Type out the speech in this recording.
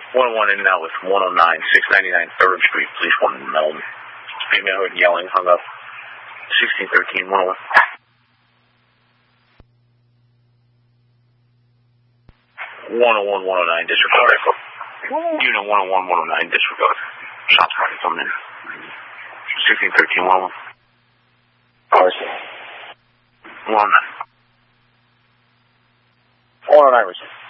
101 in and out with 109, 699 3rd Street, Police 1 in Melbourne. Female heard yelling, hung up. 1613, 101. 101, 109, disregard. Unit 101, 109, disregard. Shots fired coming in. 1613, 101. Receive. 109. 109, receive.